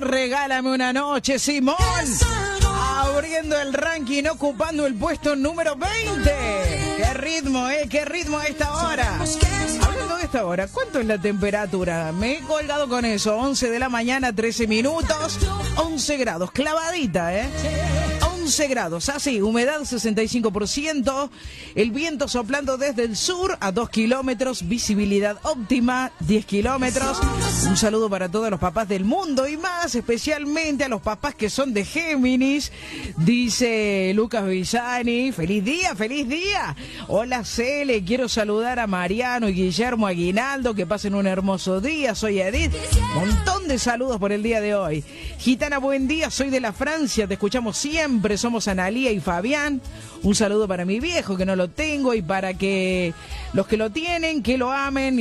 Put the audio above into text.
Regálame una noche, Simón. Abriendo el ranking, ocupando el puesto número 20. Qué ritmo, qué ritmo a esta hora. Hablando de esta hora, ¿cuánto es la temperatura? Me he colgado con eso. 11 de la mañana, 13 minutos. 11 grados, clavadita, 11 grados, así, humedad 65%, el viento soplando desde el sur a 2 kilómetros, visibilidad óptima 10 kilómetros. Un saludo para todos los papás del mundo y más, especialmente a los papás que son de Géminis, dice Lucas Villani. ¡Feliz día, feliz día! Hola Cele, quiero saludar a Mariano y Guillermo Aguinaldo, que pasen un hermoso día. Soy Edith, montón de saludos por el día de hoy. Gitana, buen día, soy de la Francia, te escuchamos siempre. Somos Analía y Fabián. Un saludo para mi viejo que no lo tengo y para que los que lo tienen, que lo amen.